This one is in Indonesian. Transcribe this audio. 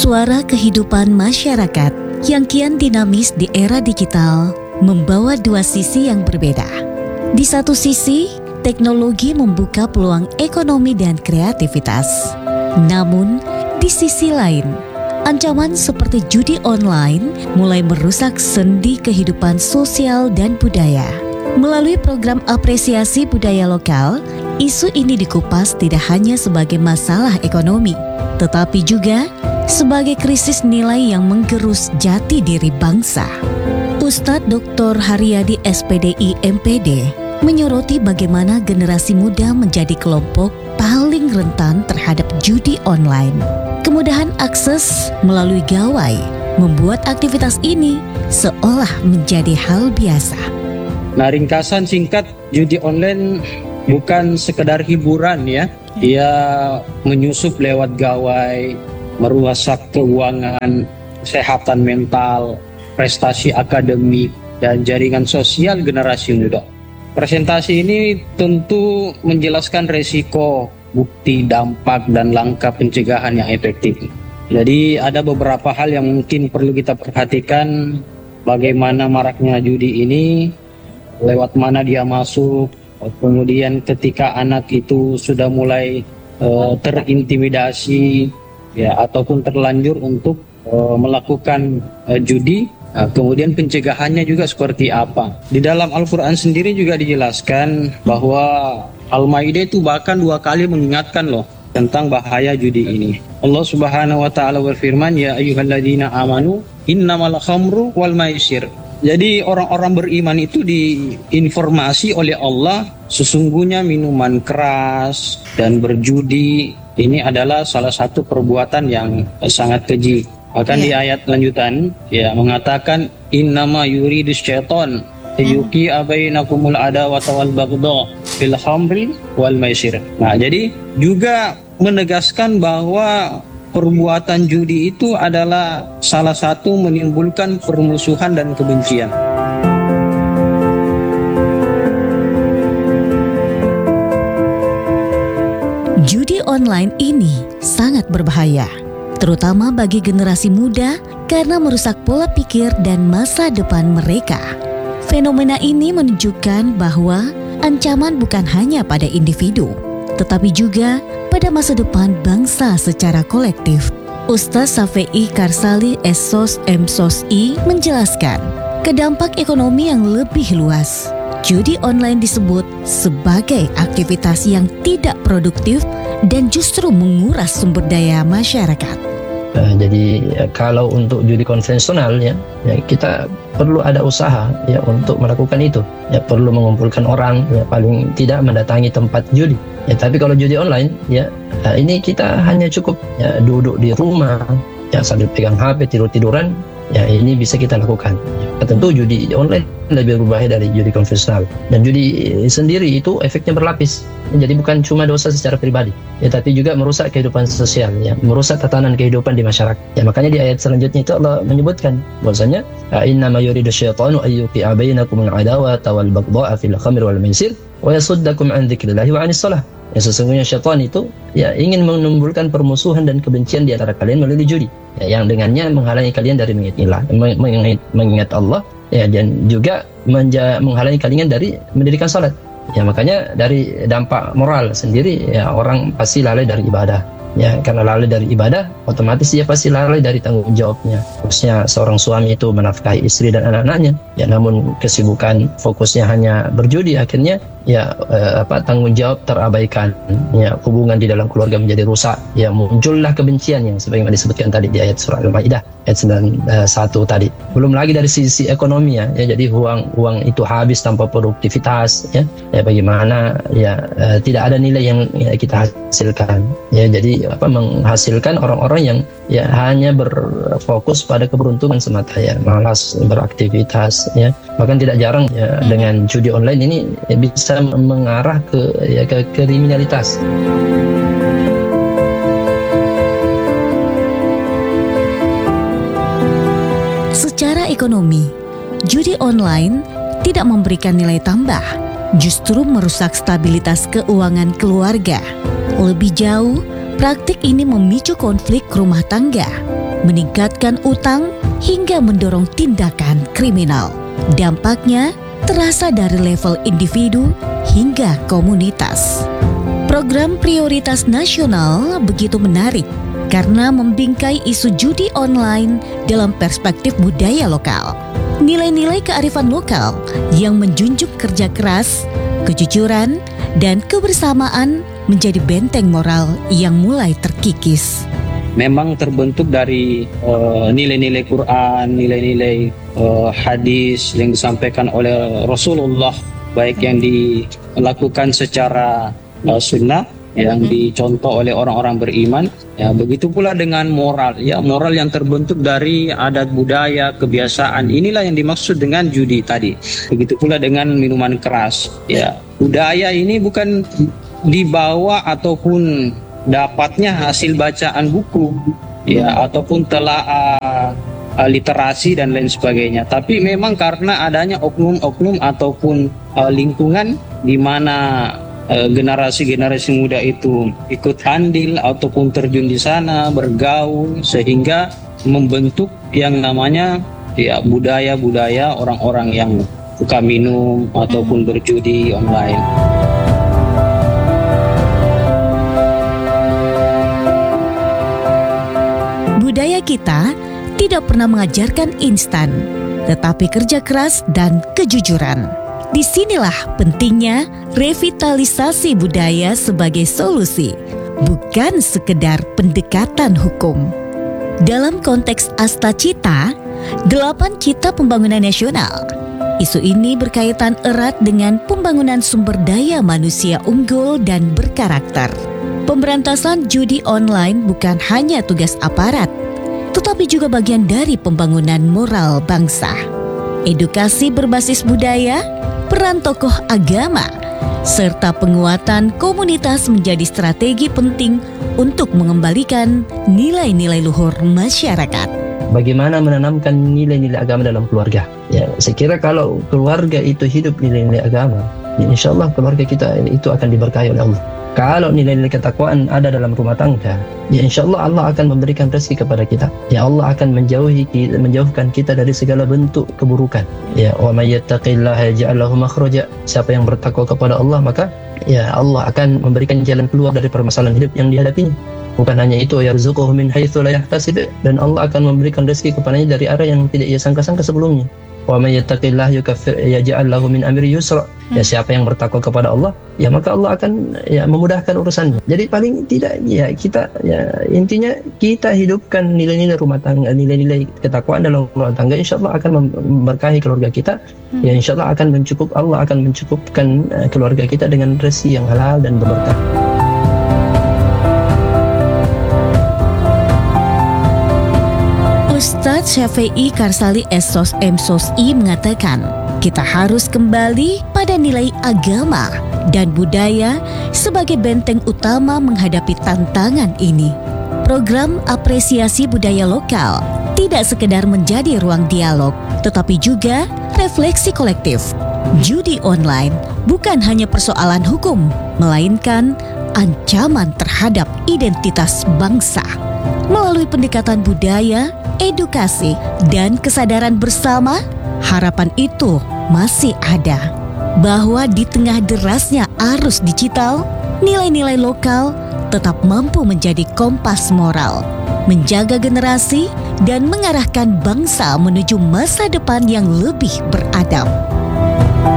Suara kehidupan masyarakat yang kian dinamis di era digital membawa dua sisi yang berbeda. Di satu sisi, teknologi membuka peluang ekonomi dan kreativitas. Namun, di sisi lain, ancaman seperti judi online mulai merusak sendi kehidupan sosial dan budaya. Melalui program apresiasi budaya lokal, isu ini dikupas tidak hanya sebagai masalah ekonomi, tetapi juga sebagai krisis nilai yang menggerus jati diri bangsa. Ustadz Dr. Haryadi SPDI MPD menyoroti bagaimana generasi muda menjadi kelompok paling rentan terhadap judi online. Kemudahan akses melalui gawai membuat aktivitas ini seolah menjadi hal biasa. Nah, ringkasan singkat, judi online bukan sekedar hiburan ya. Ia menyusup lewat gawai, merusak keuangan, kesehatan mental, prestasi akademik, dan jaringan sosial generasi muda. Presentasi ini tentu menjelaskan resiko, bukti, dampak, dan langkah pencegahan yang efektif. Jadi ada beberapa hal yang mungkin perlu kita perhatikan, bagaimana maraknya judi ini, lewat mana dia masuk, kemudian ketika anak itu sudah mulai terintimidasi ya, ataupun terlanjur untuk melakukan judi, kemudian pencegahannya juga seperti apa. Di dalam Al-Quran sendiri juga dijelaskan bahwa Al-Maidah itu bahkan 2 kali mengingatkan loh tentang bahaya judi ini. Allah Subhanahu wa taala berfirman, ya ayyuhalladzina amanu innamal khamru wal maisir. Jadi orang-orang beriman itu diinformasi oleh Allah, sesungguhnya minuman keras dan berjudi ini adalah salah satu perbuatan yang sangat keji. Bahkan di ayat lanjutan ya mengatakan innama yuridus syaiton yuqi bainakumul adawata wal baghdha fil khamri wal maisir. Nah, jadi juga menegaskan bahwa perbuatan judi itu adalah salah satu menimbulkan permusuhan dan kebencian. Judi online ini sangat berbahaya, terutama bagi generasi muda karena merusak pola pikir dan masa depan mereka. Fenomena ini menunjukkan bahwa ancaman bukan hanya pada individu, tetapi juga pada masa depan bangsa secara kolektif. Ustaz Safei Karsali SSOS MSOSI menjelaskan, kedampak ekonomi yang lebih luas. Judi online disebut sebagai aktivitas yang tidak produktif dan justru menguras sumber daya masyarakat. Jadi kalau untuk judi konvensional ya kita perlu ada usaha ya untuk melakukan itu. Ya perlu mengumpulkan orang, ya paling tidak mendatangi tempat judi. Ya tapi kalau judi online ya ini kita hanya cukup ya duduk di rumah ya sambil pegang HP tidur-tiduran. Ya ini bisa kita lakukan. Ya, tentu judi online lebih berbahaya dari judi konvensional. Dan judi sendiri itu efeknya berlapis. Jadi bukan cuma dosa secara pribadi, ya tapi juga merusak kehidupan sosial, ya merusak tatanan kehidupan di masyarakat. Ya makanya di ayat selanjutnya itu Allah menyebutkan bahwasanya innama yuridu syaitanu ayyuqi'a bainakumul adawata wal baghdha'a fil khamri wal maisir wa yasuddakum an dzikrillahi wa 'anis shalah. Ya sesungguhnya syaitan itu ya ingin menimbulkan permusuhan dan kebencian di antara kalian melalui judi, ya, yang dengannya menghalangi kalian dari mengingat Allah, ya, dan juga menghalangi kalian dari mendirikan salat. Ya makanya dari dampak moral sendiri ya orang pasti lalai dari ibadah. Ya karena lalai dari ibadah, otomatis dia pasti lalai dari tanggung jawabnya. Khususnya seorang suami itu menafkahi istri dan anak-anaknya. Ya namun kesibukan fokusnya hanya berjudi, akhirnya ya tanggung jawab terabaikan. Ya hubungan di dalam keluarga menjadi rusak. Ya muncullah kebencian yang sebagaimana disebutkan tadi di ayat surah Al-Maidah ayat 91 tadi. Belum lagi dari sisi ekonomi ya jadi uang itu habis tanpa produktivitas ya bagaimana ya tidak ada nilai yang ya, kita hasilkan. Ya jadi menghasilkan orang-orang yang ya hanya berfokus pada keberuntungan semata, ya malas beraktivitas, ya bahkan tidak jarang ya dengan judi online ini ya, bisa mengarah ke kriminalitas. Secara ekonomi, judi online tidak memberikan nilai tambah, justru merusak stabilitas keuangan keluarga. Lebih jauh, praktik ini memicu konflik rumah tangga. meningkatkan utang, hingga mendorong tindakan kriminal. Dampaknya terasa dari level individu hingga komunitas. Program prioritas nasional begitu menarik karena membingkai isu judi online dalam perspektif budaya lokal. Nilai-nilai kearifan lokal yang menjunjung kerja keras, kejujuran, dan kebersamaan menjadi benteng moral yang mulai terkikis. Memang terbentuk dari nilai-nilai Quran, nilai-nilai hadis yang disampaikan oleh Rasulullah, baik yang dilakukan secara sunnah, yang dicontoh oleh orang-orang beriman, ya begitu pula dengan moral, ya moral yang terbentuk dari adat budaya, kebiasaan. Inilah yang dimaksud dengan judi tadi. Begitu pula dengan minuman keras, ya budaya ini bukan dibawa ataupun dapatnya hasil bacaan buku, ya ataupun telaah literasi dan lain sebagainya, tapi memang karena adanya oknum-oknum ataupun lingkungan di mana generasi-generasi muda itu ikut andil ataupun terjun di sana, bergaul, sehingga membentuk yang namanya ya budaya-budaya orang-orang yang suka minum ataupun berjudi online. Budaya kita tidak pernah mengajarkan instan, tetapi kerja keras dan kejujuran. Disinilah pentingnya revitalisasi budaya sebagai solusi, bukan sekedar pendekatan hukum. Dalam konteks Astacita, 8 Cita Pembangunan Nasional, isu ini berkaitan erat dengan pembangunan sumber daya manusia unggul dan berkarakter. Pemberantasan judi online bukan hanya tugas aparat, tetapi juga bagian dari pembangunan moral bangsa. Edukasi berbasis budaya, peran tokoh agama, serta penguatan komunitas menjadi strategi penting untuk mengembalikan nilai-nilai luhur masyarakat. Bagaimana menanamkan nilai-nilai agama dalam keluarga? Ya, saya kira kalau keluarga itu hidup nilai-nilai agama, ya insya Allah keluarga kita itu akan diberkahi oleh Allah. Kalau nilai-nilai ketakwaan ada dalam rumah tangga, ya insya Allah Allah akan memberikan rezeki kepada kita. Ya Allah akan menjauhkan kita dari segala bentuk keburukan. Ya, wa may yattaqillaha yaj'al lahu makhraja. Siapa yang bertakwa kepada Allah, maka ya Allah akan memberikan jalan keluar dari permasalahan hidup yang dihadapinya. Bukan hanya itu, yarzuquhu min haitsu la yahtasib, dan Allah akan memberikan rezeki kepadanya dari arah yang tidak ia sangka-sangka sebelumnya. Wa may yattaqillaha yaj'al lahu min amri yusra. Ya, siapa yang bertakwa kepada Allah, ya maka Allah akan ya memudahkan urusannya. Jadi paling tidak ya kita ya intinya kita hidupkan nilai-nilai rumah tangga, nilai-nilai ketakwaan dalam rumah tangga, insya Allah akan memberkahi keluarga kita. Ya insya Allah Allah akan mencukupkan keluarga kita dengan rezeki yang halal dan berberkah. Ustadz Syafi'i Karsali Sos MSosi mengatakan, kita harus kembali pada nilai agama dan budaya sebagai benteng utama menghadapi tantangan ini. Program apresiasi budaya lokal tidak sekedar menjadi ruang dialog, tetapi juga refleksi kolektif. Judi online bukan hanya persoalan hukum, melainkan ancaman terhadap identitas bangsa. Melalui pendekatan budaya, edukasi, dan kesadaran bersama, harapan itu masih ada. Bahwa di tengah derasnya arus digital, nilai-nilai lokal tetap mampu menjadi kompas moral, menjaga generasi, dan mengarahkan bangsa menuju masa depan yang lebih beradab.